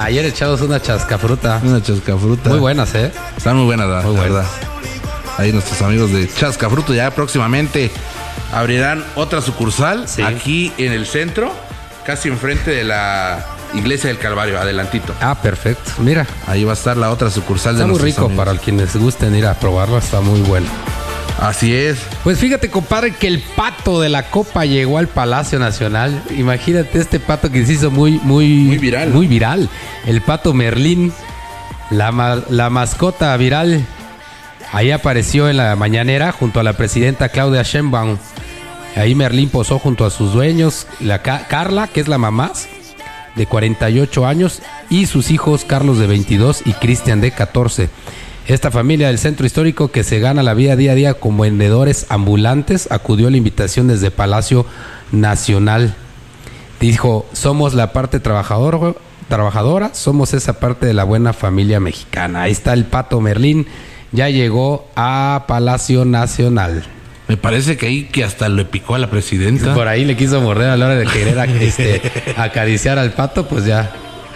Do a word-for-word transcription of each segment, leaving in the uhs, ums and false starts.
Ayer echamos una chascafruta. Una chascafruta. Muy buenas, ¿eh? Están muy buenas, la, muy la buenas. verdad. Ahí nuestros amigos de Chascafruto ya próximamente abrirán otra sucursal sí. aquí en el centro, casi enfrente de la Iglesia del Calvario, adelantito. Ah, perfecto. Mira. Ahí va a estar la otra sucursal está de nuestros Está muy rico, amigos. para quienes gusten ir a probarlo, está muy bueno. Así es. Pues fíjate, compadre, que el pato de la Copa llegó al Palacio Nacional. Imagínate este pato que se hizo muy, muy, muy viral. Muy viral. El pato Merlín, la, ma- la mascota viral. Ahí apareció en la mañanera junto a la presidenta Claudia Sheinbaum. Ahí Merlín posó junto a sus dueños, la Ca- Carla, que es la mamá, de cuarenta y ocho años, y sus hijos Carlos de veintidós y Cristian de catorce. Esta familia del centro histórico, que se gana la vida día a día como vendedores ambulantes, acudió a la invitación desde Palacio Nacional. Dijo: somos la parte trabajador, trabajadora, somos esa parte de la buena familia mexicana. Ahí está el pato Merlín, ya llegó a Palacio Nacional. Me parece que ahí que hasta le picó a la presidenta. Por ahí le quiso morder a la hora de querer este, acariciar al pato, pues ya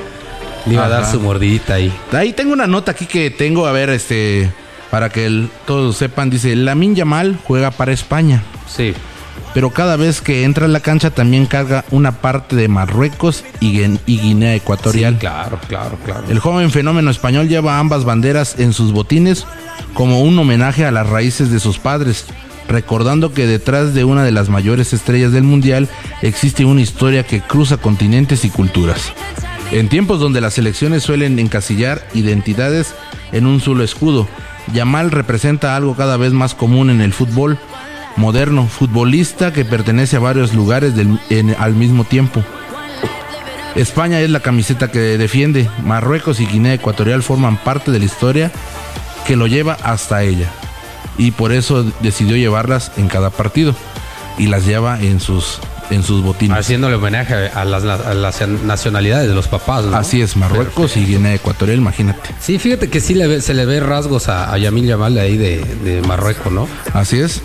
le iba Ajá. a dar su mordidita ahí. Ahí tengo una nota aquí que tengo, a ver, este, para que el, todos sepan. Dice: Lamine Yamal juega para España. Sí. Pero cada vez que entra en la cancha también carga una parte de Marruecos y, y Guinea Ecuatorial. Sí, claro, claro, claro. El joven fenómeno español lleva ambas banderas en sus botines como un homenaje a las raíces de sus padres, recordando que detrás de una de las mayores estrellas del mundial existe una historia que cruza continentes y culturas. En tiempos donde las selecciones suelen encasillar identidades en un solo escudo, Yamal representa algo cada vez más común en el fútbol moderno, futbolista que pertenece a varios lugares del, en, al mismo tiempo. España es la camiseta que defiende, Marruecos y Guinea Ecuatorial forman parte de la historia que lo lleva hasta ella, y por eso decidió llevarlas en cada partido y las lleva en sus en sus botines, haciéndole homenaje a las, a las nacionalidades de los papás, ¿no? Así es, Marruecos Perfecto. y Guinea Ecuatorial, imagínate. Sí, fíjate que sí le ve, se le ve rasgos a, a Lamine Yamal de ahí de, de Marruecos, ¿no? Así es.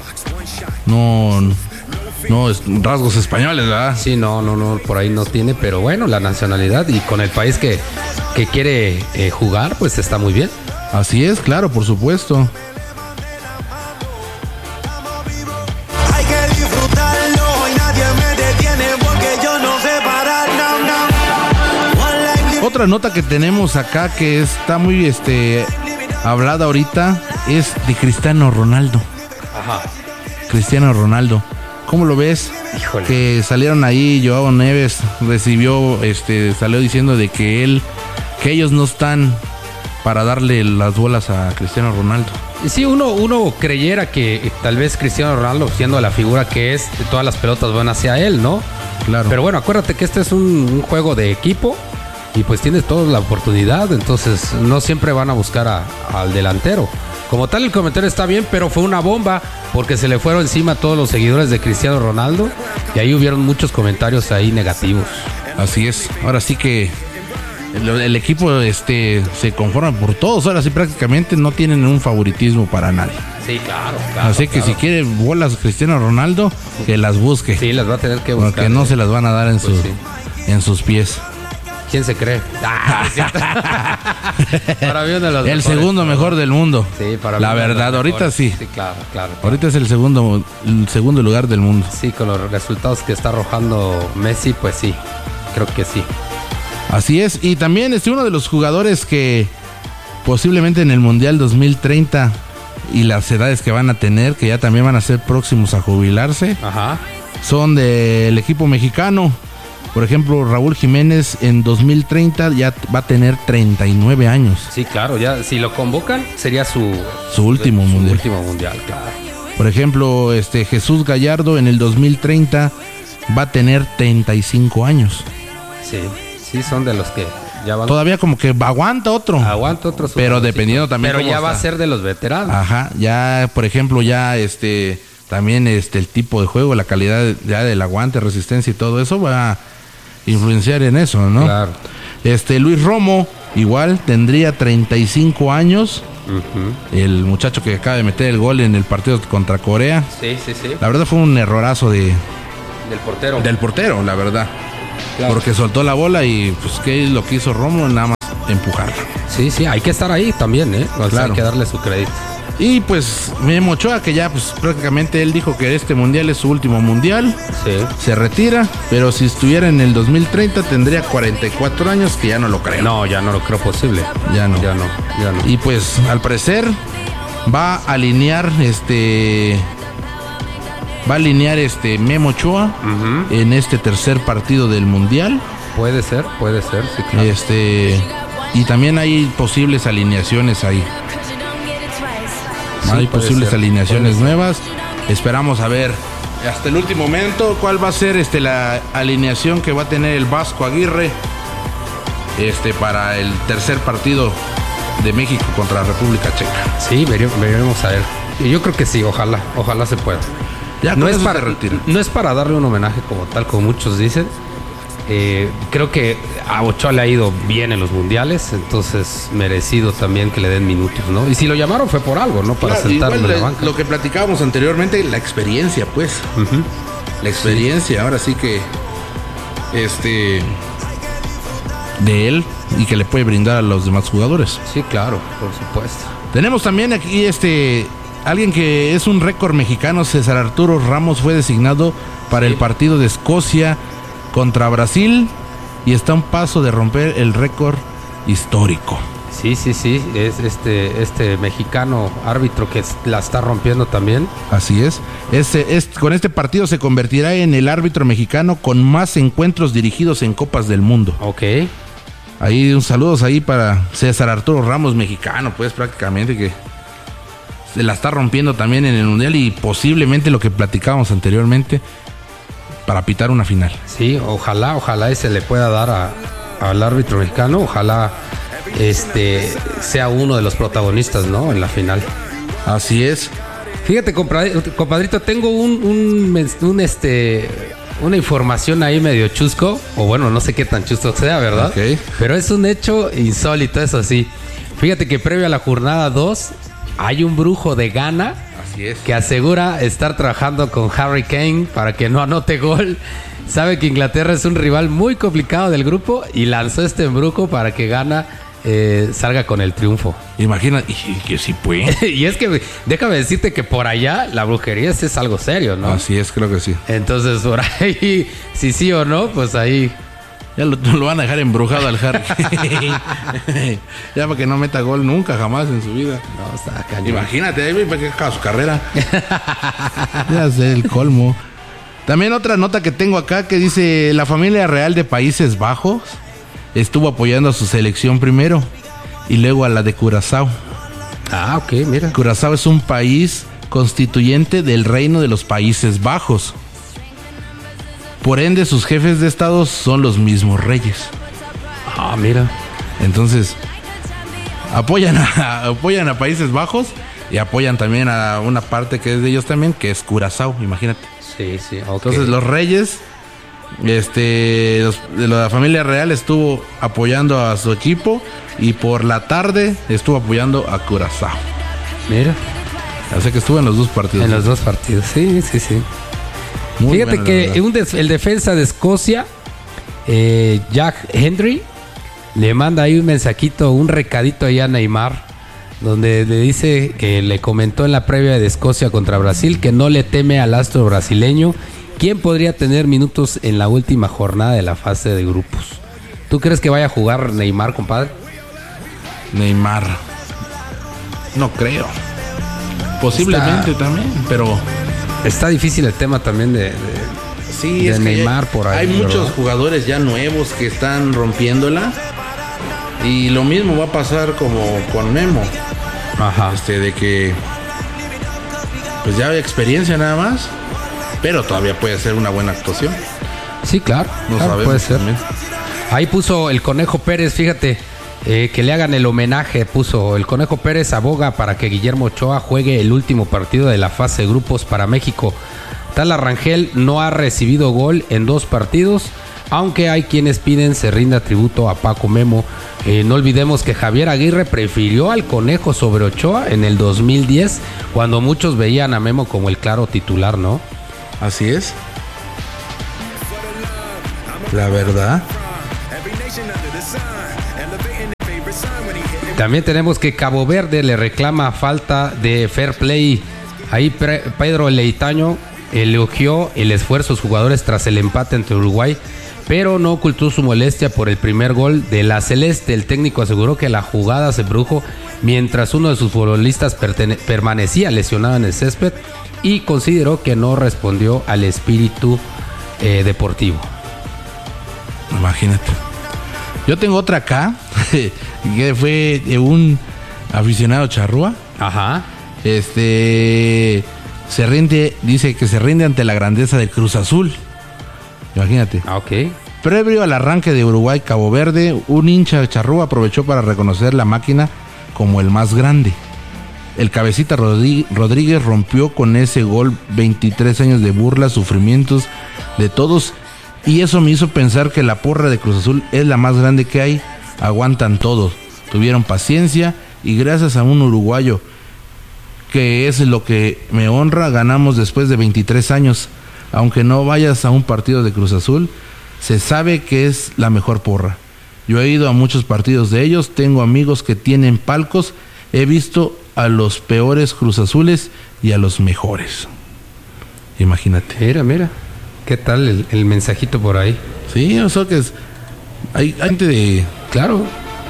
No, no es rasgos españoles, ¿verdad? Sí, no, no, no, por ahí no tiene, pero bueno, la nacionalidad y con el país que, que quiere eh, jugar, pues está muy bien. Así es, claro, por supuesto. Otra nota que tenemos acá que está muy este hablada ahorita es de Cristiano Ronaldo. Ajá. Cristiano Ronaldo. ¿Cómo lo ves? Híjole. Que salieron ahí, Joao Neves recibió, este, salió diciendo de que él, que ellos no están para darle las bolas a Cristiano Ronaldo. Sí, uno, uno creyera que tal vez Cristiano Ronaldo, siendo la figura que es, todas las pelotas van hacia él, ¿no? Claro. Pero bueno, acuérdate que este es un, un juego de equipo y pues tienes toda la oportunidad, entonces no siempre van a buscar a, al delantero. Como tal, el comentario está bien, pero fue una bomba porque se le fueron encima a todos los seguidores de Cristiano Ronaldo y ahí hubieron muchos comentarios ahí negativos. Así es. Ahora sí que el, el equipo este se conforma por todos. Ahora sí prácticamente no tienen un favoritismo para nadie. Sí, claro, claro. Así que claro. si quiere bolas Cristiano Ronaldo, que las busque. Sí, las va a tener que buscar. Porque no se las van a dar en, pues sus, sí. en sus pies. ¿Quién se cree? Ah, para mí uno de los el mejores, segundo ¿no? mejor del mundo. Sí, para la mí verdad, ahorita sí. Sí, claro, claro, claro. Ahorita es el segundo, el segundo lugar del mundo. Sí, con los resultados que está arrojando Messi, pues sí, creo que sí. Así es, y también es uno de los jugadores que posiblemente en el Mundial dos mil treinta y las edades que van a tener, que ya también van a ser próximos a jubilarse, Ajá. son del equipo mexicano. Por ejemplo, Raúl Jiménez en dos mil treinta ya va a tener treinta y nueve años. Sí, claro, ya si lo convocan sería su, su último su mundial. último mundial, claro. Por ejemplo, este Jesús Gallardo en el dos mil treinta va a tener treinta y cinco años. Sí, sí, son de los que ya van. Todavía como que aguanta otro. Aguanta otro. Pero dependiendo también. Pero ya está. va a ser de los veteranos. Ajá, ya, por ejemplo, ya este también este el tipo de juego, la calidad ya del aguante, resistencia y todo eso va a influenciar en eso, ¿no? Claro. Este Luis Romo igual tendría treinta y cinco años. Uh-huh. El muchacho que acaba de meter el gol en el partido contra Corea. Sí, sí, sí. La verdad fue un errorazo de del portero. Del portero, la verdad. Claro. Porque soltó la bola y pues qué es lo que hizo Romo, nada más empujarla. Sí, sí, hay que estar ahí también, ¿eh? O sea, Claro. hay que darle su crédito. Y pues Memo Ochoa, que ya pues prácticamente él dijo que este mundial es su último mundial, Sí. se retira, pero si estuviera en el dos mil treinta tendría cuarenta y cuatro años, que ya no lo creo. No, ya no lo creo posible. Ya no. Ya no, ya no. Y pues al parecer va a alinear este va a alinear este Memo Ochoa Ujú. en este tercer partido del mundial. Puede ser, puede ser, sí, claro. Este y también hay posibles alineaciones ahí. Sí, hay puede posibles ser, alineaciones puede ser. nuevas. Esperamos a ver hasta el último momento cuál va a ser este la alineación que va a tener el Vasco Aguirre este para el tercer partido de México contra la República Checa. Sí, veremos, veremos a ver. Y yo creo que sí, ojalá, ojalá se pueda. Ya No con es, eso para, se retira. no es para darle un homenaje como tal, como muchos dicen. Eh, creo que a Ochoa le ha ido bien en los mundiales, entonces merecido también que le den minutos, ¿no? Y si lo llamaron fue por algo, ¿no? Para Claro, sentarlo igual en la le- banca. lo que platicábamos anteriormente, la experiencia, pues. Ujú. La experiencia, ahora sí que este de él y que le puede brindar a los demás jugadores. Sí, claro, por supuesto. Tenemos también aquí este alguien que es un récord mexicano, César Arturo Ramos, fue designado para Sí. el partido de Escocia contra Brasil y está a un paso de romper el récord histórico. Sí, sí, sí, es este, este mexicano árbitro que es- la está rompiendo también. Así es. Este, este, con este partido se convertirá en el árbitro mexicano con más encuentros dirigidos en Copas del Mundo. Ok. Ahí un saludos ahí para César Arturo Ramos, mexicano, pues prácticamente que se la está rompiendo también en el Mundial y posiblemente lo que platicábamos anteriormente para pitar una final. Sí, ojalá, ojalá ese le pueda dar a- al árbitro mexicano, ojalá este sea uno de los protagonistas, ¿no? En la final. Así es. Fíjate, compra- compadrito, tengo un, un, mens- un, este una información ahí medio chusco, o bueno, no sé qué tan chusco sea, ¿verdad? Ok. Pero es un hecho insólito, eso sí. Fíjate que previo a la jornada dos hay un brujo de Ghana Así es. que asegura estar trabajando con Harry Kane para que no anote gol. Sabe que Inglaterra es un rival muy complicado del grupo y lanzó este embrujo para que Ghana eh, salga con el triunfo. Imagina, y, y que sí puede. Y es que déjame decirte que por allá la brujería sí es algo serio, ¿no? Así es, creo que sí. Entonces por ahí, si sí o no, pues ahí. Ya lo, lo van a dejar embrujado al Harry. Ya para que no meta gol nunca, jamás en su vida. No, está cañón. Imagínate, ahí para que acaba su carrera. Ya sé, el colmo. También otra nota que tengo acá que dice: la familia real de Países Bajos estuvo apoyando a su selección primero y luego a la de Curazao. Ah, ok, mira. Curazao es un país constituyente del Reino de los Países Bajos. Por ende, sus jefes de estado son los mismos reyes. Ah, mira. Entonces, apoyan a, apoyan a Países Bajos y apoyan también a una parte que es de ellos también, que es Curazao, imagínate. Sí, sí, ok. Entonces, los reyes, este, los- de la familia real estuvo apoyando a su equipo y por la tarde estuvo apoyando a Curazao. Mira, Así que estuvo en los dos partidos. en los dos partidos. Sí, sí, sí. Muy Fíjate bueno, la que verdad. un des- el defensa de Escocia, eh, Jack Hendry, le manda ahí un mensajito, un recadito ahí a Neymar, donde le dice que le comentó en la previa de Escocia contra Brasil que no le teme al astro brasileño, quien podría tener minutos en la última jornada de la fase de grupos. ¿Tú crees que vaya a jugar Neymar, compadre? Neymar. No creo. Posiblemente Está- también, pero Está difícil el tema también de... de- sí, de es que Neymar hay, por ahí, hay muchos ¿verdad? jugadores ya nuevos que están rompiéndola. Y lo mismo va a pasar como con Memo. Ajá. Este, de que pues ya hay experiencia nada más, pero todavía puede ser una buena actuación. Sí, claro. No claro, sabemos puede ser. también. Ahí puso el Conejo Pérez, fíjate, eh, que le hagan el homenaje. Puso: el Conejo Pérez aboga para que Guillermo Ochoa juegue el último partido de la fase de grupos para México. Tala Rangel no ha recibido gol en dos partidos, aunque hay quienes piden se rinda tributo a Paco Memo. Eh, no olvidemos que Javier Aguirre prefirió al Conejo sobre Ochoa en el dos mil diez, cuando muchos veían a Memo como el claro titular, ¿no? Así es. La verdad. También tenemos que Cabo Verde le reclama falta de fair play. Ahí Pedro Leitaño elogió el esfuerzo de los jugadores tras el empate entre Uruguay, pero no ocultó su molestia por el primer gol de la Celeste. El técnico aseguró que la jugada se produjo mientras uno de sus futbolistas permanecía lesionado en el césped y consideró que no respondió al espíritu eh, deportivo. Imagínate. Yo tengo otra acá, que fue de un aficionado charrúa. Ajá. Este se rinde, dice que se rinde ante la grandeza del Cruz Azul. Imagínate. Ah, ok. Previo al arranque de Uruguay-Cabo Verde, un hincha charrúa aprovechó para reconocer la máquina como el más grande. El cabecita Rodríguez rompió con ese gol veintitrés años de burlas, sufrimientos de todos, y eso me hizo pensar que la porra de Cruz Azul es la más grande que hay. Aguantan todos, tuvieron paciencia y gracias a un uruguayo, que es lo que me honra, ganamos después de veintitrés años. Aunque no vayas a un partido de Cruz Azul, se sabe que es la mejor porra. Yo he ido a muchos partidos de ellos, tengo amigos que tienen palcos, he visto a los peores Cruz Azules y a los mejores. Imagínate. Mira, mira, ¿qué tal el, el mensajito por ahí? Sí, o sea que es, hay gente de... Claro.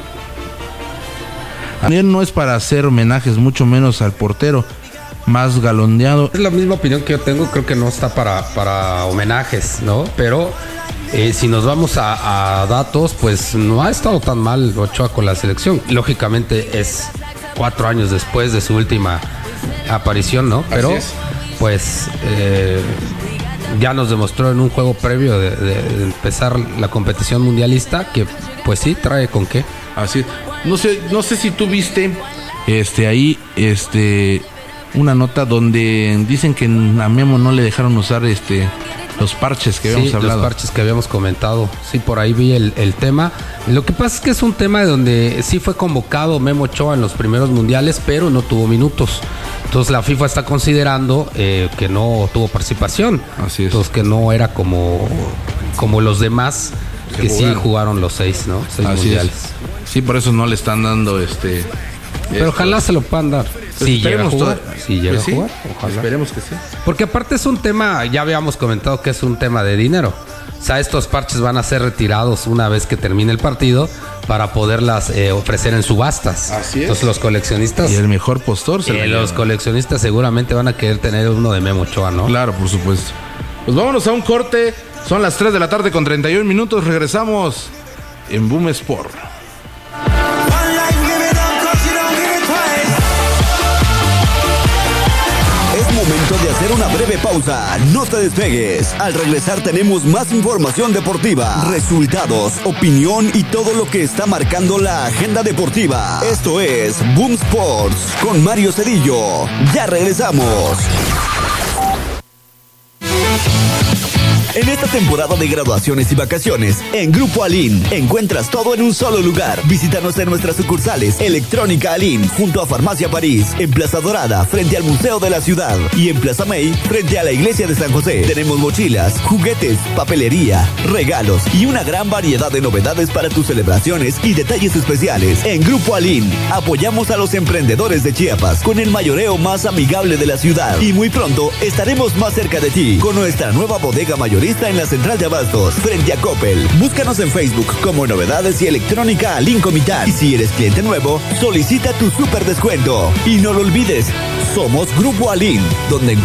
No es para hacer homenajes, mucho menos al portero más galondeado. Es la misma opinión que yo tengo, creo que no está para, para homenajes, ¿no? Pero eh, si nos vamos a, a datos, pues no ha estado tan mal Ochoa con la selección. Lógicamente es cuatro años después de su última aparición, ¿no? Pero pues eh, ya nos demostró en un juego previo de, de, de empezar la competición mundialista que pues sí trae con qué. Así es. No sé, no sé si tú viste este ahí este una nota donde dicen que a Memo no le dejaron usar este los parches que habíamos sí, hablado. Los parches que habíamos comentado. Sí, por ahí vi el, el tema. Lo que pasa es que es un tema donde sí fue convocado Memo Ochoa en los primeros mundiales, pero no tuvo minutos. Entonces la FIFA está considerando eh, que no tuvo participación. Así es. Entonces que no era como, como los demás que, que sí jugaron los seis, ¿no? Seis Así mundiales. Es. Sí, por eso no le están dando este... Pero esto. Ojalá se lo puedan dar. Pues si llega a jugar. Si llega pues a jugar, sí, ojalá. Esperemos que sí. Porque aparte es un tema, ya habíamos comentado que es un tema de dinero. O sea, estos parches van a ser retirados una vez que termine el partido para poderlas eh, ofrecer en subastas. Así es. Entonces los coleccionistas... Y el mejor postor se eh, Los coleccionistas seguramente van a querer tener uno de Memo Ochoa, ¿no? Claro, por supuesto. Pues vámonos a un corte. Son las tres de la tarde con treinta y un minutos. Regresamos en Boom Sport. Momento de hacer una breve pausa. No te despegues. Al regresar tenemos más información deportiva, resultados, opinión y todo lo que está marcando la agenda deportiva. Esto es Boom Sports con Mario Cedillo. Ya regresamos. En esta temporada de graduaciones y vacaciones, en Grupo Alin, encuentras todo en un solo lugar. Visítanos en nuestras sucursales Electrónica Alin, junto a Farmacia París, en Plaza Dorada, frente al Museo de la Ciudad, y en Plaza May, frente a la Iglesia de San José. Tenemos mochilas, juguetes, papelería, regalos y una gran variedad de novedades para tus celebraciones y detalles especiales. En Grupo Alin, apoyamos a los emprendedores de Chiapas con el mayoreo más amigable de la ciudad. Y muy pronto estaremos más cerca de ti con nuestra nueva bodega mayorista en la central de abastos, frente a Coppel. Búscanos en Facebook como Novedades y Electrónica Alin Comitán. Y si eres cliente nuevo, solicita tu super descuento. Y no lo olvides, somos Grupo Alin, donde encuentras